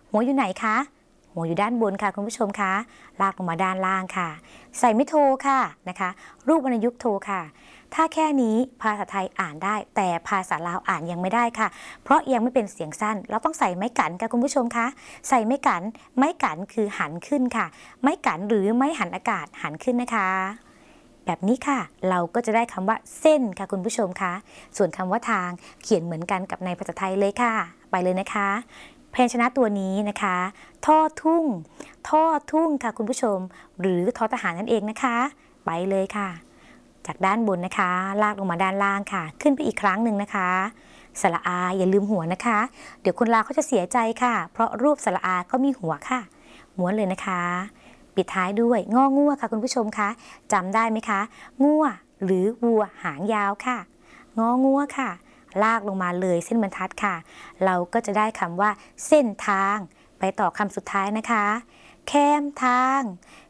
หัวอยู่ไหนคะหัวอยู่ด้านบนค่ะคุณผู้ชมคะลากลงมาด้านล่างค่ะใส่ไม่โทค่ะนะคะรูปวรรณยุกต์โทค่ะถ้าแค่นี้ภาษาไทยอ่านได้แต่ภาษาลาวอ่านยังไม่ได้ค่ะเพราะยังไม่เป็นเสียงสั้นเราต้องใส่ไม้กันค่ะคุณผู้ชมคะใส่ไม้กันคือหันขึ้นค่ะไม้กันหรือไม้หันอากาศหันขึ้นนะคะแบบนี้ค่ะเราก็จะได้คำว่าเส้นค่ะคุณผู้ชมคะส่วนคำว่าทางเขียนเหมือนกันกับในภาษาไทยเลยค่ะไปเลยนะคะพยัญชนะตัวนี้นะคะท่อทุ่งค่ะคุณผู้ชมหรือทอทหารนั่นเองนะคะไปเลยค่ะจากด้านบนนะคะลากลงมาด้านล่างค่ะขึ้นไปอีกครั้งหนึ่งนะคะสระอาอย่าลืมหัวนะคะเดี๋ยวคนลาวเขาจะเสียใจค่ะเพราะรูปสระอาก็มีหัวค่ะม้วนเลยนะคะปิดท้ายด้วยงองัวค่ะคุณผู้ชมคะจำได้ไหมคะงัวหรือวัวหางยาวค่ะงองัวค่ะลากลงมาเลยเส้นบรรทัดค่ะเราก็จะได้คำว่าเส้นทางไปต่อคำสุดท้ายนะคะแคมทาง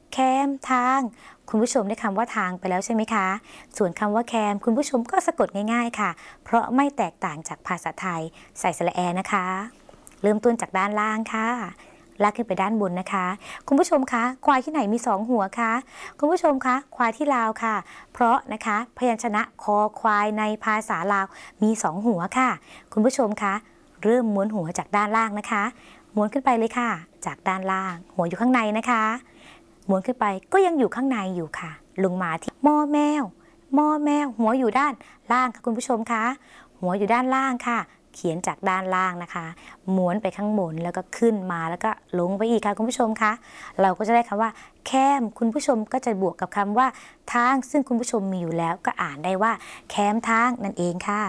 คุณผู้ชมได้คำว่าทางไปแล้วใช่ไหมคะส่วนคำว่าแคมคุณผู้ชมก็สะกดง่ายๆค่ะเพราะไม่แตกต่างจากภาษาไทยใส่สระแอนะคะเริ่มต้นจากด้านล่างค่ะลากขึ้นไปด้านบนนะคะคุณผู้ชมคะควายที่ไหนมี2หัวคะคุณผู้ชมคะควายที่ลาวค่ะเพราะนะคะพยัญชนะคอควายในภาษาลาวมี2หัวค่ะคุณผู้ชมคะเริ่มม้วนหัวจากด้านล่างนะคะม้วนขึ้นไปเลยค่ะจากด้านล่างหัวอยู่ข้างในนะคะม้วนขึ้นไปก็ยังอยู่ข้างในอยู่ค่ะลงมาที่มอแมวหัวอยู่ด้านล่างค่ะคุณผู้ชมคะหัวอยู่ด้านล่างค่ะเขียนจากด้านล่างนะคะม้วนไปข้างบนแล้วก็ขึ้นมาแล้วก็ลงไปอีกค่ะคุณผู้ชมคะเราก็จะได้คำว่าแคมคุณผู้ชมก็จะบวกกับคำว่าทางซึ่งคุณผู้ชมมีอยู่แล้วก็อ่านได้ว่าแคมทางนั่นเองค่ะ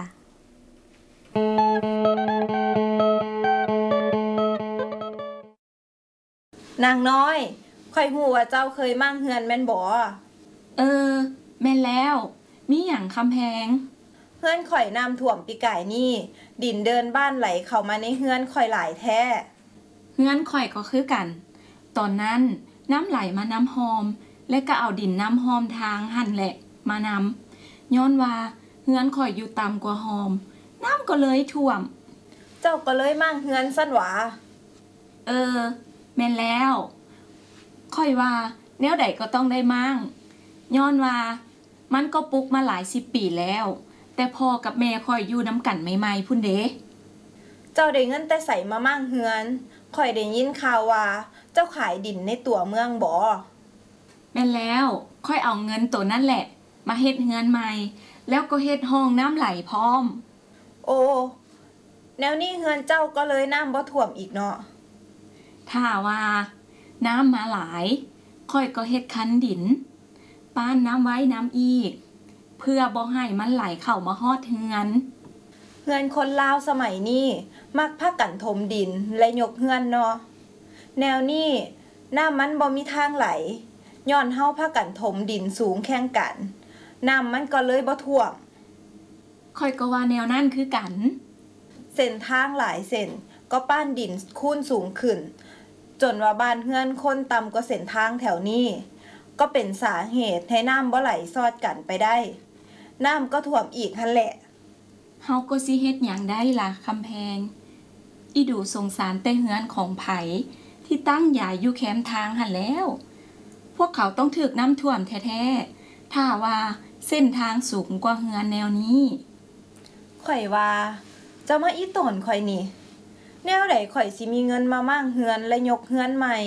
นางน้อยค่อยหูว่าเจ้าเคยมั่งเฮือนแม่นบ่แม่นแล้วมีหยังคำแพงเฮือนข่อยน้ำท่วมปีกายนี่ดินเดินบ้านไหลเข้ามาในเฮือนข่อยหลายแท้เฮือนข่อยก็คือกันตอนนั้นน้ำไหลมาน้ำหอมและก็เอาดินน้ำหอมทางหั่นแหละมานำย้อนว่าเฮือนข่อยอยู่ต่ำกว่าหอมน้ำก็เลยท่วมเจ้าก็เลยมั่งเฮือนซั่นหวาแม่นแล้วค่อยว่าแนวใดก็ต้องได้มั่งย้อนว่ามันก็ปลุกมาหลาย10 ปีแล้วแต่พ่อกับแม่ค่อยอยู่น้ำกันใหม่ๆพุ่นเด้เจ้าได้เงินแต่ใส่มามั่งเฮือนค่อยได้ยินข่าวว่าเจ้าขายดินในตัวเมืองบ่แม่นแล้วค่อยเอาเงินตัวนั่นแหละมาเฮ็ดเฮือนใหม่แล้วก็เฮ็ดห้องน้ำไหลพร้อมโอ้แนวนี้เฮือนเจ้าก็เลยน้ำบ่ท่วมอีกเนาะถ้าว่าน้ำมาหลายค่อยก็เฮ็ดคันดินป้านน้ำไว้น้ำอีกเพื่อบ่ให้มันไหลเข้ามาฮอดเฮือนคนลาวสมัยนี้มักพากันถมดินและยกเฮือนเนาะแนวนี้น้ำมันบ่มีทางไหลย้อนเฮาพากันถมดินสูงแข่งกันน้ำมันก็เลยบ่ท่วมค่อยก็ว่าแนวนั้นคือกันเส้นทางหลายเส้นก็ป้านดินคูนสูงขึ้นจนว่าบ้านเฮือนคนต่ำกว่าเส้นทางแถวนี้ก็เป็นสาเหตุให้น้ำบ่ไหลซอดกันไปได้น้ำก็ท่วมอีกหั่นแหละเฮาก็สิเฮ็ดหยังได้ล่ะคำแพงอีดูสงสารแต่เฮือนของไผที่ตั้งใหญ่อยู่แคมทางหั่นแล้วพวกเขาต้องถูกน้ำท่วมแท้ๆถ้าว่าเส้นทางสูงกว่าเฮือนแนวนี้ข่อยว่าเจ้ามาอีตนข่อยนี่แนวใดข่อยสิมีเงินมามั่งเฮือนและยกเฮือนใหม่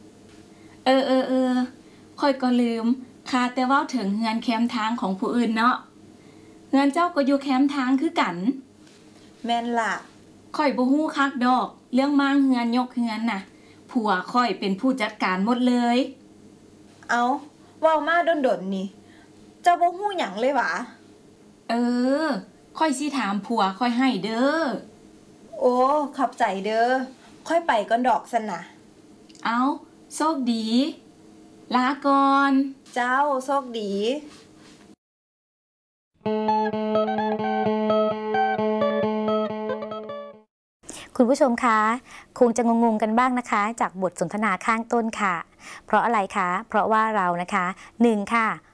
ค่อยก็ลืมค่าแต่เว้าถึงเฮือนแคมทางของผู้อื่นเนาะเฮือนเจ้าก็อยู่แคมทางคือกันแม่นล่ะค่อยบ่ฮู้คักดอกเรื่องมั่งเฮือนยกเฮือนน่ะผัวค่อยเป็นผู้จัดการหมดเลยเอาเว้ามาดนๆนี่เจ้าบ่ฮู้หยังเลยหวะค่อยสิถามผัวค่อยให้เด้อโอ้ขอบใจเด้อค่อยไปก่อนดอกซั่นน่ะเอาโชคดีลาก่อนเจ้าโชคดีคุณผู้ชมคะคงจะงงๆกันบ้างนะคะจากบทสนทนาข้างต้นค่ะเพราะอะไรคะเพราะว่าเรานะคะ1ค่ะ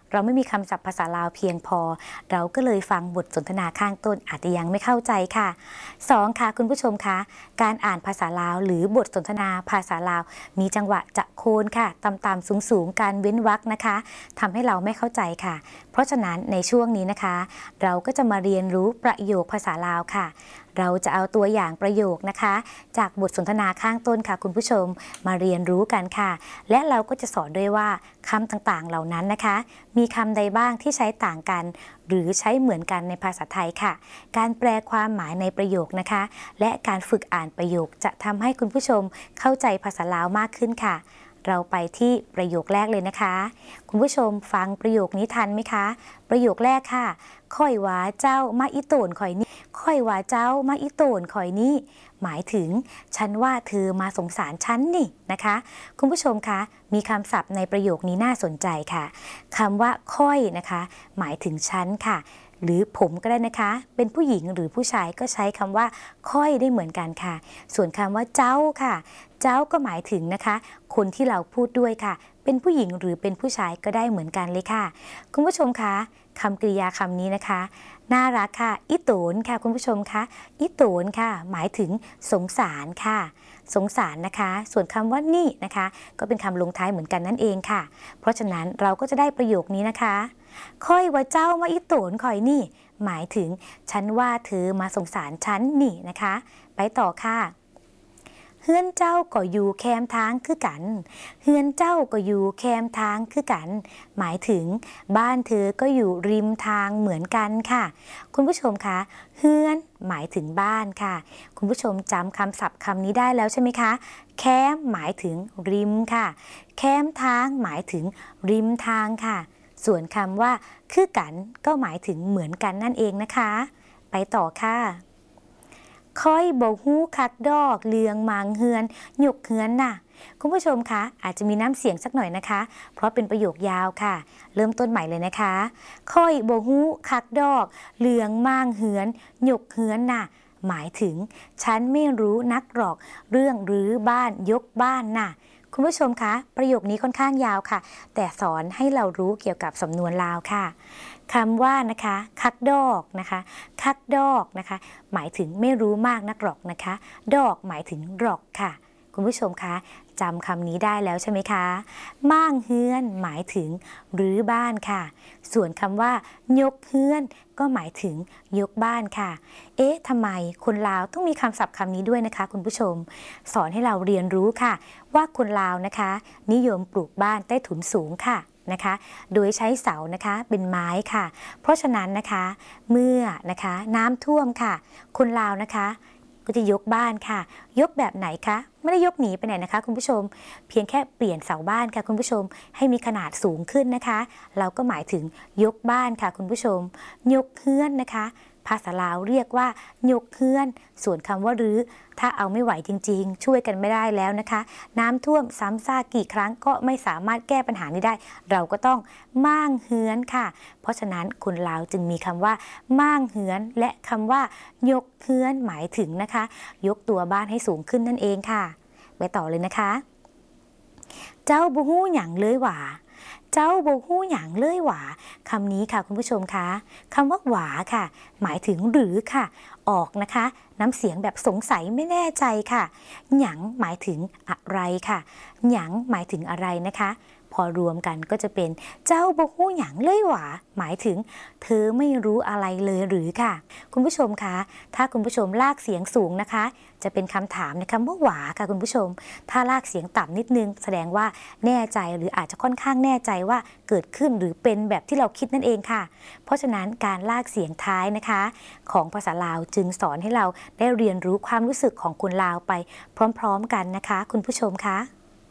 เราไม่มีคำศัพท์ภาษาลาวเพียงพอเราก็เลยฟังบทสนทนาข้างต้นอาจจะยังไม่เข้าใจค่ะ2ค่ะคุณผู้ชมคะการอ่านภาษาลาวหรือบทสนทนาภาษาลาวมีจังหวะจะโคนค่ะต่ำๆสูงๆการเว้นวรรคนะคะทำให้เราไม่เข้าใจค่ะเพราะฉะนั้นในช่วงนี้นะคะเราก็จะมาเรียนรู้ประโยคภาษาลาวค่ะเราจะเอาตัวอย่างประโยคนะคะจากบทสนทนาข้างต้นค่ะคุณผู้ชมมาเรียนรู้กันค่ะและเราก็จะสอนด้วยว่าคำต่างๆเหล่านั้นนะคะมีคำใดบ้างที่ใช้ต่างกันหรือใช้เหมือนกันในภาษาไทยค่ะการแปลความหมายในประโยคนะคะและการฝึกอ่านประโยคจะทำให้คุณผู้ชมเข้าใจภาษาลาวมากขึ้นค่ะเราไปที่ประโยคแรกเลยนะคะคุณผู้ชมฟังประโยคนี้ทันไหมคะประโยคแรกค่ะค่อยว่าเจ้ามาอีโตนข่อยนี่ค่อยว่าเจ้ามาอีโตนข่อยนี่หมายถึงฉันว่าเธอมาสงสารฉันนี่นะคะคุณผู้ชมคะมีคำศัพท์ในประโยคนี้น่าสนใจค่ะคำว่าค่อยนะคะหมายถึงฉันค่ะหรือผมก็ได้นะคะเป็นผู้หญิงหรือผู้ชายก็ใช้คำว่าค่อยได้เหมือนกันค่ะส่วนคำว่าเจ้าค่ะเจ้าก็หมายถึงนะคะคนที่เราพูดด้วยค่ะเป็นผู้หญิงหรือเป็นผู้ชายก็ได้เหมือนกันเลยค่ะคุณผู้ชมคะคำกริยาคำนี้นะคะน่ารักค่ะอิโตนค่ะคุณผู้ชมคะอิโตนค่ะหมายถึงสงสารค่ะสงสารนะคะส่วนคำว่านี่นะคะก็เป็นคำลงท้ายเหมือนกันนั่นเองค่ะเพราะฉะนั้นเราก็จะได้ประโยคนี้นะคะค่อยว่าเจ้ามาอิโตนข่อยนี่หมายถึงฉันว่าเธอมาสงสารฉันนี่นะคะไปต่อค่ะเฮือนเจ้าก็อยู่แคมทางคือกันเฮือนเจ้าก็อยู่แคมทางคือกันหมายถึงบ้านเธอก็อยู่ริมทางเหมือนกันค่ะคุณผู้ชมคะเฮือนหมายถึงบ้านค่ะคุณผู้ชมจำคำศัพท์คำนี้ได้แล้วใช่ไหมคะแคมหมายถึงริมค่ะแคมทางหมายถึงริมทางค่ะส่วนคำว่าคือกันก็หมายถึงเหมือนกันนั่นเองนะคะไปต่อค่ะค่อยบ่ฮู้คักดอกเลืองมางเฮือนหยกเฮือนน่ะคุณผู้ชมคะอาจจะมีน้ำเสียงสักหน่อยนะคะเพราะเป็นประโยคยาวค่ะเริ่มต้นใหม่เลยนะคะค่อยบ่ฮู้คักดอกเลืองมางเฮือนหยกเฮือนน่ะหมายถึงฉันไม่รู้นักหรอกเรื่องรื้อบ้านยกบ้านน่ะคุณผู้ชมคะประโยคนี้ค่อนข้างยาวค่ะแต่สอนให้เรารู้เกี่ยวกับสำนวนลาวค่ะคำว่านะคะคักดอกนะคะคักดอกนะคะหมายถึงไม่รู้มากนักหรอกนะคะดอกหมายถึงหรอกค่ะคุณผู้ชมคะจำคำนี้ได้แล้วใช่ไหมคะม่างเฮือนหมายถึงรื้อบ้านค่ะส่วนคำว่ายกเฮือนก็หมายถึงยกบ้านค่ะเอ๊ะทำไมคนลาวต้องมีคำศัพท์คำนี้ด้วยนะคะคุณผู้ชมสอนให้เราเรียนรู้ค่ะว่าคนลาวนะคะนิยมปลูกบ้านใต้ถุนสูงค่ะนะคะโดยใช้เสานะคะเป็นไม้ค่ะเพราะฉะนั้นนะคะเมื่อนะคะน้ำท่วมค่ะคนลาวนะคะก็จะยกบ้านค่ะยกแบบไหนคะไม่ได้ยกหนีไปไหนนะคะคุณผู้ชมเพียงแค่เปลี่ยนเสาบ้านค่ะคุณผู้ชมให้มีขนาดสูงขึ้นนะคะเราก็หมายถึงยกบ้านค่ะคุณผู้ชมยกเฮือนนะคะภาษาลาวเรียกว่ายกเฮือนส่วนคำว่ารื้อถ้าเอาไม่ไหวจริงๆช่วยกันไม่ได้แล้วนะคะน้ำท่วมซ้ำซากกี่ครั้งก็ไม่สามารถแก้ปัญหานี้ได้เราก็ต้องม่างเฮือนค่ะเพราะฉะนั้นคนลาวจึงมีคำว่าม่างเฮือนและคำว่ายกเฮือนหมายถึงนะคะยกตัวบ้านให้สูงขึ้นนั่นเองค่ะไปต่อเลยนะคะเจ้าบ่ฮู้หยังเลยหว่าเจ้าบ่ฮู้หยังเลยหว่าคำนี้ค่ะคุณผู้ชมคะคำว่าหวาค่ะหมายถึงหรือค่ะออกนะคะน้ำเสียงแบบสงสัยไม่แน่ใจค่ะหยังหมายถึงอะไรค่ะหยังหมายถึงอะไรนะคะพอรวมกันก็จะเป็นเจ้าบ่ฮู้หยังเลยหว่าหมายถึงเธอไม่รู้อะไรเลยหรือค่ะคุณผู้ชมคะถ้าคุณผู้ชมลากเสียงสูงนะคะจะเป็นคำถามในคำว่าหวาค่ะคุณผู้ชมถ้าลากเสียงต่ำนิดนึงแสดงว่าแน่ใจหรืออาจจะค่อนข้างแน่ใจว่าเกิดขึ้นหรือเป็นแบบที่เราคิดนั่นเองค่ะเพราะฉะนั้นการลากเสียงท้ายนะคะของภาษาลาวจึงสอนให้เราได้เรียนรู้ความรู้สึกของคนลาวไปพร้อมๆกันนะคะคุณผู้ชมคะ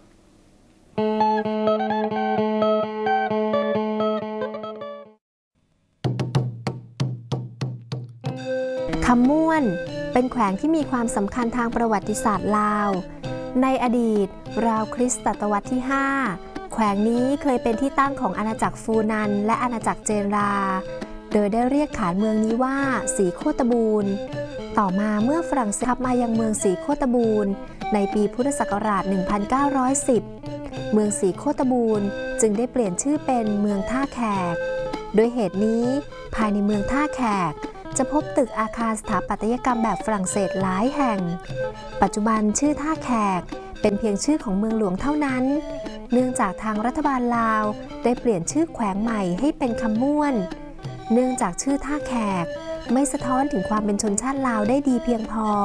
คำม่วนเป็นแขวงที่มีความสำคัญทางประวัติศาสตร์ลาวในอดีตราวคริสตศตวรรษที่ 5แขวงนี้เคยเป็นที่ตั้งของอาณาจักรฟูนันและอาณาจักรเจนราโดยได้เรียกขานเมืองนี้ว่าสีโคตบูรณ์ต่อมาเมื่อฝรั่งเศสมายังเมืองสีโคตบูรณ์ในปีพุทธศักราช 1910 เมืองศรีโคตบูรณ์จึงได้เปลี่ยนชื่อเป็นเมืองท่าแขกโดยเหตุนี้ภายในเมืองท่าแขกจะพบตึกอาคารสถาปัตยกรรมแบบฝรั่งเศสหลายแห่งปัจจุบันชื่อท่าแขกเป็นเพียงชื่อของเมืองหลวงเท่านั้นเนื่องจากทางรัฐบาลลาวได้เปลี่ยนชื่อแขวงใหม่ให้เป็นคำม่วนเนื่องจากชื่อท่าแขกไม่สะท้อนถึงความเป็นชนชาติลาวได้ดีเพียงพอ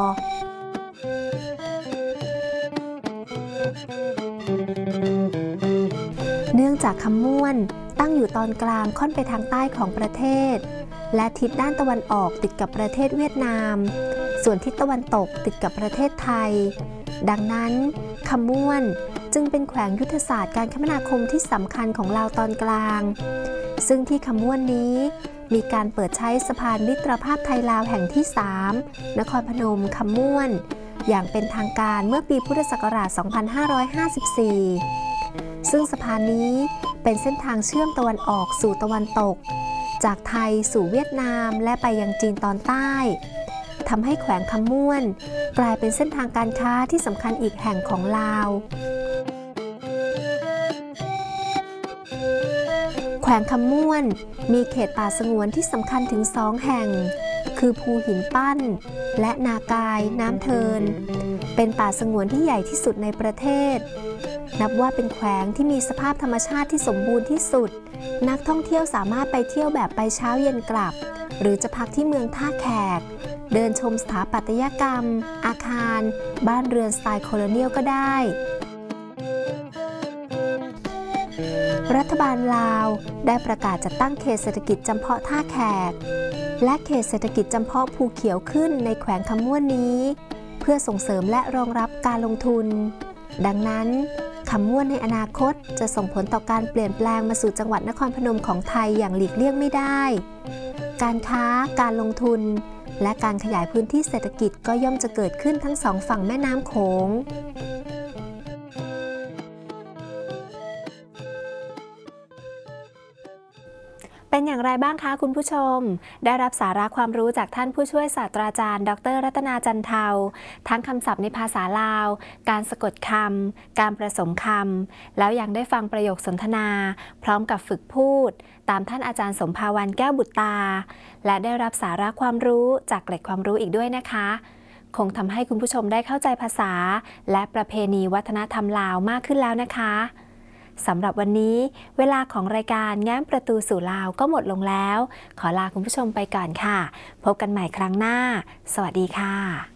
เนื่องจากคำม่วนตั้งอยู่ตอนกลางค่อนไปทางใต้ของประเทศและทิศด้านตะวันออกติดกับประเทศเวียดนามส่วนทิศตะวันตกติดกับประเทศไทยดังนั้นคำม่วนจึงเป็นแขวงยุทธศาสตร์การคมนาคมที่สำคัญของลาวตอนกลางซึ่งที่คำม่วนนี้มีการเปิดใช้สะพานมิตรภาพไทยลาวแห่งที่ 3 นครพนมคำม่วนอย่างเป็นทางการเมื่อปีพุทธศักราช 2554 ซึ่งสะพานนี้เป็นเส้นทางเชื่อมตะวันออกสู่ตะวันตกจากไทยสู่เวียดนามและไปยังจีนตอนใต้ทำให้แขวงคำม่วนกลายเป็นเส้นทางการค้าที่สำคัญอีกแห่งของลาวแขวงคำม่วนมีเขตป่าสงวนที่สำคัญถึง2 แห่งคือภูหินปั้นและนากายน้ำเทินเป็นป่าสงวนที่ใหญ่ที่สุดในประเทศนับว่าเป็นแขวงที่มีสภาพธรรมชาติที่สมบูรณ์ที่สุดนักท่องเที่ยวสามารถไปเที่ยวแบบไปเช้าเย็นกลับหรือจะพักที่เมืองท่าแขกเดินชมสถาปัตยกรรมอาคารบ้านเรือนสไตล์โคโลเนียลก็ได้รัฐบาลลาวได้ประกาศจัดตั้งเขตเศรษฐกิจจำเพาะท่าแขกและเขตเศรษฐกิจจำเพาะภูเขียวขึ้นในแขวงคำม่วนนี้เพื่อส่งเสริมและรองรับการลงทุนดังนั้นคำม่วนในอนาคตจะส่งผลต่อการเปลี่ยนแปลงมาสู่จังหวัดนครพนมของไทยอย่างหลีกเลี่ยงไม่ได้การค้าการลงทุนและการขยายพื้นที่เศรษฐกิจก็ย่อมจะเกิดขึ้นทั้งสองฝั่งแม่น้ำโขงเป็นอย่างไรบ้างคะคุณผู้ชมได้รับสาระความรู้จากท่านผู้ช่วยศาสตราจารย์ดร.รัตนาจันเทาทั้งคำศัพท์ในภาษาลาวการสะกดคำการผสมคำแล้วยังได้ฟังประโยคสนทนาพร้อมกับฝึกพูดตามท่านอาจารย์สมภาวันแก้วบุตรตาและได้รับสาระความรู้จากเกร็ดความรู้อีกด้วยนะคะคงทำให้คุณผู้ชมได้เข้าใจภาษาและประเพณีวัฒนธรรมลาวมากขึ้นแล้วนะคะสำหรับวันนี้เวลาของรายการแง้มประตูสู่ลาวก็หมดลงแล้วขอลาคุณผู้ชมไปก่อนค่ะพบกันใหม่ครั้งหน้าสวัสดีค่ะ